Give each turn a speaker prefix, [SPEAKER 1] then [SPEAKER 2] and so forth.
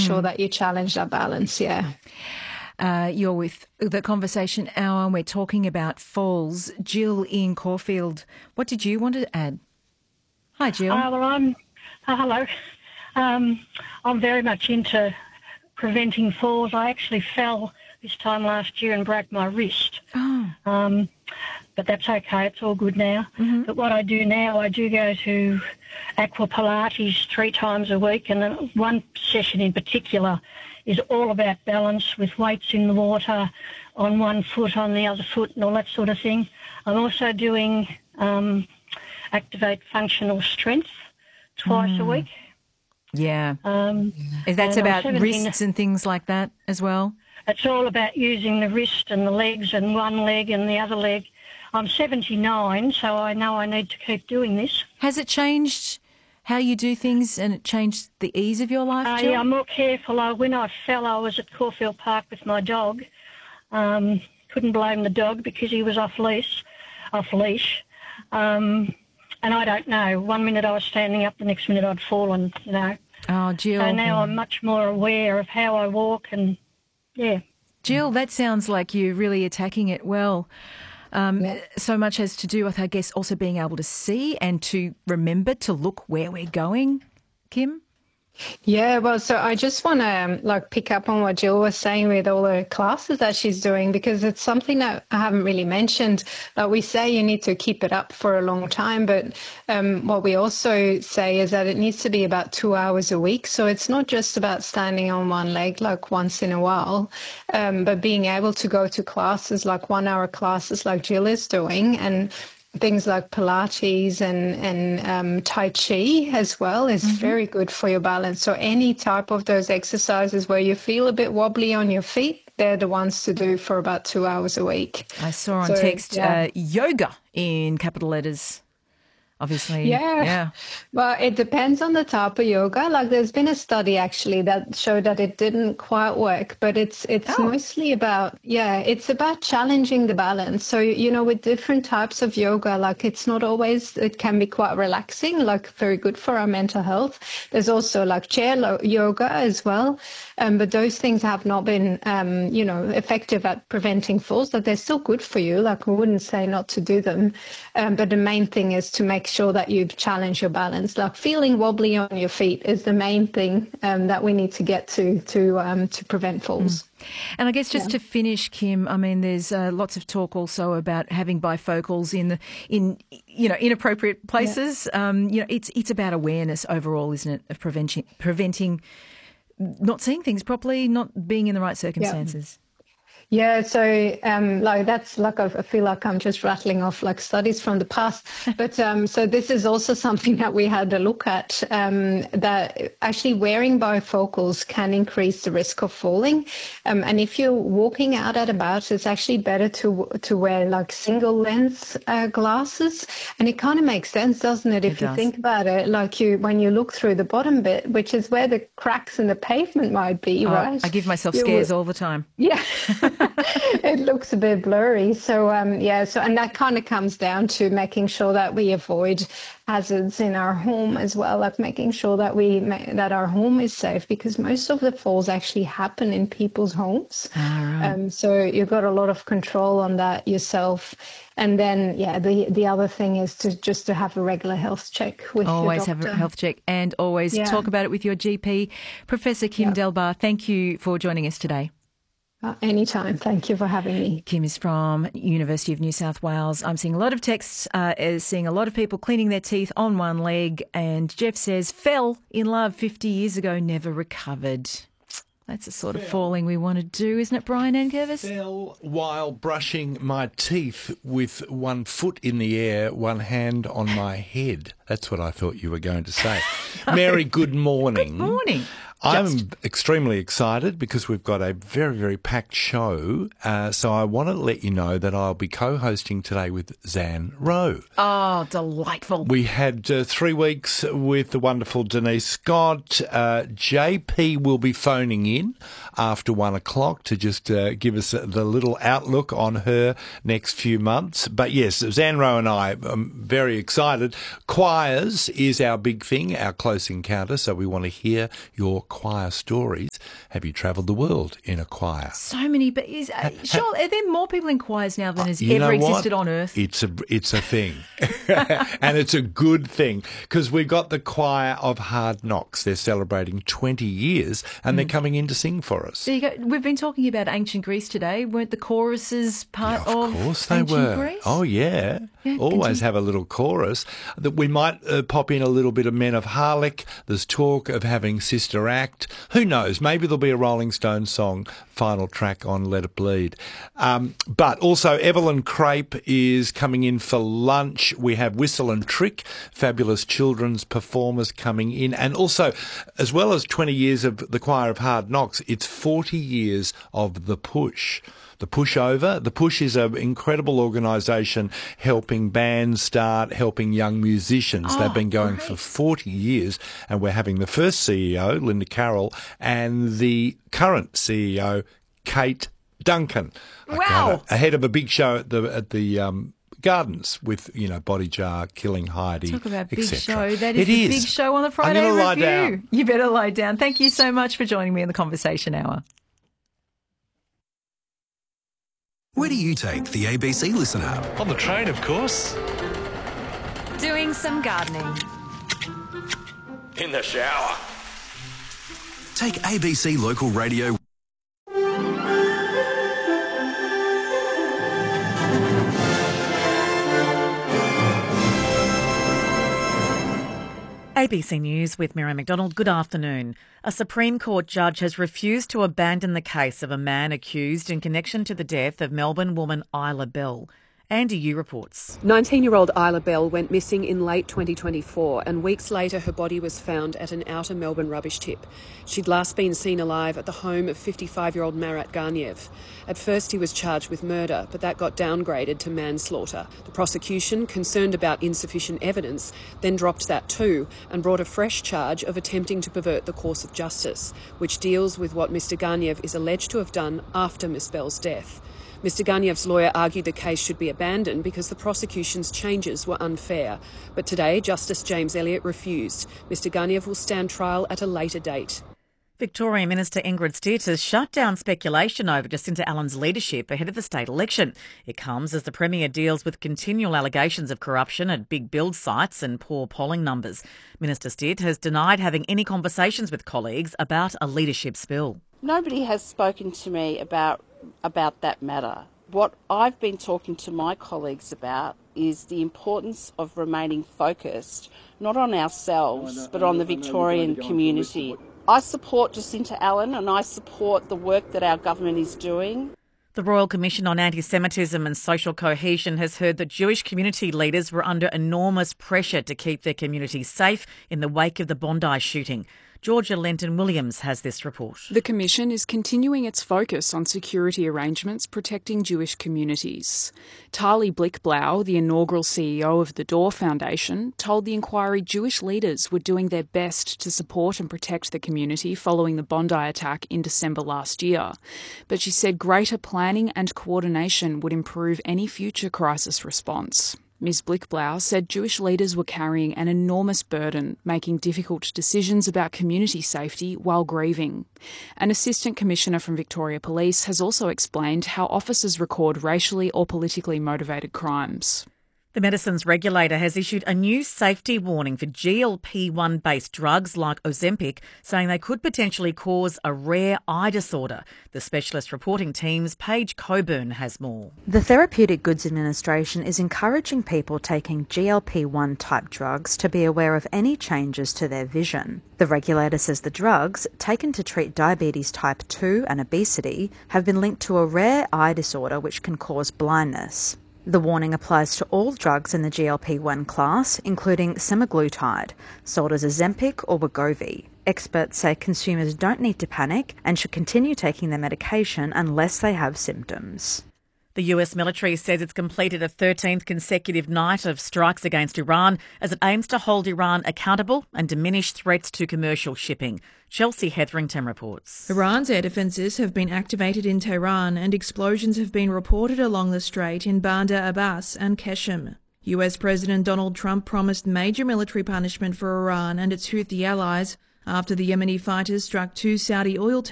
[SPEAKER 1] sure that you challenge that balance. Yeah.
[SPEAKER 2] You're with the Conversation Hour and we're talking about falls. Jill in Caulfield, what did you want to add? Hi, Jill.
[SPEAKER 3] Hello. I'm very much into preventing falls. I actually fell this time last year and broke my wrist.
[SPEAKER 2] Oh.
[SPEAKER 3] But that's okay. It's all good now.
[SPEAKER 2] Mm-hmm.
[SPEAKER 3] But what I do now, I do go to Aqua Pilates 3 times a week, and one session in particular is all about balance with weights in the water, on one foot, on the other foot, and all that sort of thing. I'm also doing Activate Functional Strength twice a week.
[SPEAKER 2] Yeah. Is that about wrists and things like that as well?
[SPEAKER 3] It's all about using the wrist and the legs and one leg and the other leg. I'm 79, so I know I need to keep doing this.
[SPEAKER 2] Has it changed how you do things and it changed the ease of your life, Jill?
[SPEAKER 3] Yeah, I'm more careful. When I fell, I was at Caulfield Park with my dog. Couldn't blame the dog because he was off leash. And I don't know. One minute I was standing up, the next minute I'd fallen, you know.
[SPEAKER 2] Oh, Jill.
[SPEAKER 3] So now I'm much more aware of how I walk and, yeah.
[SPEAKER 2] Jill, that sounds like you're really attacking it well. So much has to do with, I guess, also being able to see and to remember to look where we're going. Kim?
[SPEAKER 1] Yeah, well, so I just want to pick up on what Jill was saying with all the classes that she's doing, because it's something that I haven't really mentioned. We say you need to keep it up for a long time, but what we also say is that it needs to be about 2 hours a week. So it's not just about standing on one leg like once in a while, but being able to go to classes like 1 hour classes like Jill is doing, and things like Pilates and Tai Chi as well is very good for your balance. So any type of those exercises where you feel a bit wobbly on your feet, they're the ones to do for about 2 hours a week.
[SPEAKER 2] I saw on text yoga in capital letters. Obviously,
[SPEAKER 1] yeah. Well, it depends on the type of yoga. There's been a study actually that showed that it didn't quite work, but it's mostly about, it's about challenging the balance. So, with different types of yoga, it's not always, it can be quite relaxing, very good for our mental health. There's also chair yoga as well. But those things have not been, effective at preventing falls, but they're still good for you. I wouldn't say not to do them. But the main thing is to make sure that you challenge your balance. Feeling wobbly on your feet is the main thing that we need to get to prevent falls.
[SPEAKER 2] And I guess just to finish, Kim, I mean, there's lots of talk also about having bifocals in inappropriate places. It's about awareness overall, isn't it, of preventing not seeing things properly, not being in the right circumstances.
[SPEAKER 1] Yeah, so that's I feel like I'm just rattling off studies from the past. But so this is also something that we had a look at, that actually wearing bifocals can increase the risk of falling. And if you're walking out at about, it's actually better to wear single lens glasses. And it kind of makes sense, doesn't it? If you think about it, when you look through the bottom bit, which is where the cracks in the pavement might be, right?
[SPEAKER 2] I give myself scares all the time.
[SPEAKER 1] Yeah. It looks a bit blurry. So, and that kind of comes down to making sure that we avoid hazards in our home as well, making sure that that our home is safe, because most of the falls actually happen in people's homes.
[SPEAKER 2] Right.
[SPEAKER 1] So you've got a lot of control on that yourself. And then, the other thing is to have a regular health check with your doctor.
[SPEAKER 2] Always have a health check, and always talk about it with your GP. Professor Kim Delbar, thank you for joining us today.
[SPEAKER 1] Anytime. Thank you for having me.
[SPEAKER 2] Kim is from University of New South Wales. I'm seeing a lot of texts, seeing a lot of people cleaning their teeth on one leg. And Jeff says, fell in love 50 years ago, never recovered. That's the sort of falling we want to do, isn't it, Brian Ankervis?
[SPEAKER 4] Fell while brushing my teeth with one foot in the air, one hand on my head. That's what I thought you were going to say. Mary, good morning.
[SPEAKER 2] Good morning.
[SPEAKER 4] I'm extremely excited because we've got a very, very packed show. So I want to let you know that I'll be co-hosting today with Zan Rowe.
[SPEAKER 2] Oh, delightful.
[SPEAKER 4] We had 3 weeks with the wonderful Denise Scott. JP will be phoning in after 1 o'clock to just give us the little outlook on her next few months. But yes, Zan Rowe and I are very excited. Choirs is our big thing, our close encounter. So we want to hear your choir stories. have you travelled the world in a choir?
[SPEAKER 2] So many, but sure, are there more people in choirs now than has
[SPEAKER 4] You
[SPEAKER 2] ever
[SPEAKER 4] know what?
[SPEAKER 2] existed on earth?
[SPEAKER 4] It's a thing. And it's a good thing, because we've got the choir of Hard Knocks. They're celebrating 20 years and they're coming in to sing for us.
[SPEAKER 2] There you go. We've been talking about ancient Greece today. Weren't the choruses part of
[SPEAKER 4] course they
[SPEAKER 2] ancient
[SPEAKER 4] were.
[SPEAKER 2] Greece?
[SPEAKER 4] Oh, yeah.
[SPEAKER 2] Yeah,
[SPEAKER 4] Always have a little chorus. That we might pop in a little bit of Men of Harlech. There's talk of having Sister Act. Who knows? Maybe there'll be a Rolling Stones song, final track on Let It Bleed. But also Evelyn Crape is coming in for lunch. We have Whistle and Trick, fabulous children's performers coming in. And also, as well as 20 years of the Choir of Hard Knocks, it's 40 years of The Push. The Pushover. The Push is an incredible organisation helping bands start, helping young musicians. They've been going for 40 years, and we're having the first CEO, Linda Carroll, and the current CEO, Kate Duncan.
[SPEAKER 2] Wow.
[SPEAKER 4] Ahead of a big show at the Gardens with, Body Jar, Killing Heidi,
[SPEAKER 2] Talk about big
[SPEAKER 4] etc.
[SPEAKER 2] show. That is the big show on the Friday
[SPEAKER 4] I'm gonna
[SPEAKER 2] Review.
[SPEAKER 4] lie down.
[SPEAKER 2] You better lie down. Thank you so much for joining me in the Conversation Hour.
[SPEAKER 5] Where do you take the ABC Listen app?
[SPEAKER 6] On the train, of course.
[SPEAKER 7] Doing some gardening.
[SPEAKER 6] In the shower.
[SPEAKER 5] Take ABC Local Radio.
[SPEAKER 8] ABC News with Miriam McDonald. Good afternoon. A Supreme Court judge has refused to abandon the case of a man accused in connection to the death of Melbourne woman Isla Bell. Andy Yu reports.
[SPEAKER 9] 19-year-old Isla Bell went missing in late 2024, and weeks later her body was found at an outer Melbourne rubbish tip. She'd last been seen alive at the home of 55-year-old Marat Garniev. At first he was charged with murder, but that got downgraded to manslaughter. The prosecution, concerned about insufficient evidence, then dropped that too and brought a fresh charge of attempting to pervert the course of justice, which deals with what Mr Garniev is alleged to have done after Miss Bell's death. Mr Garniev's lawyer argued the case should be abandoned because the prosecution's changes were unfair. But today, Justice James Elliott refused. Mr Garniev will stand trial at a later date.
[SPEAKER 8] Victorian Minister Ingrid Stitt has shut down speculation over Jacinta Allen's leadership ahead of the state election. It comes as the Premier deals with continual allegations of corruption at big build sites and poor polling numbers. Minister Stitt has denied having any conversations with colleagues about a leadership spill.
[SPEAKER 10] Nobody has spoken to me about that matter. What I've been talking to my colleagues about is the importance of remaining focused, not on ourselves, but on the Victorian community. I support Jacinta Allen and I support the work that our government is doing.
[SPEAKER 8] The Royal Commission on Anti-Semitism and Social Cohesion has heard that Jewish community leaders were under enormous pressure to keep their communities safe in the wake of the Bondi shooting. Georgia Lenton-Williams has this report.
[SPEAKER 11] The Commission is continuing its focus on security arrangements protecting Jewish communities. Tali Blickblau, the inaugural CEO of the Door Foundation, told the inquiry Jewish leaders were doing their best to support and protect the community following the Bondi attack in December last year. But she said greater planning and coordination would improve any future crisis response. Ms Blickblau said Jewish leaders were carrying an enormous burden, making difficult decisions about community safety while grieving. An Assistant Commissioner from Victoria Police has also explained how officers record racially or politically motivated crimes.
[SPEAKER 8] The medicines regulator has issued a new safety warning for GLP-1 based drugs like Ozempic, saying they could potentially cause a rare eye disorder. The specialist reporting team's Paige Coburn has more.
[SPEAKER 12] The Therapeutic Goods Administration is encouraging people taking GLP-1 type drugs to be aware of any changes to their vision. The regulator says the drugs, taken to treat diabetes type 2 and obesity, have been linked to a rare eye disorder which can cause blindness. The warning applies to all drugs in the GLP-1 class, including semaglutide, sold as Ozempic or Wegovy. Experts say consumers don't need to panic and should continue taking their medication unless they have symptoms.
[SPEAKER 8] The US military says it's completed a 13th consecutive night of strikes against Iran as it aims to hold Iran accountable and diminish threats to commercial shipping. Chelsea Hetherington reports.
[SPEAKER 13] Iran's air defences have been activated in Tehran and explosions have been reported along the strait in Bandar Abbas and Keshem. US President Donald Trump promised major military punishment for Iran and its Houthi allies after the Yemeni fighters struck 2 Saudi oil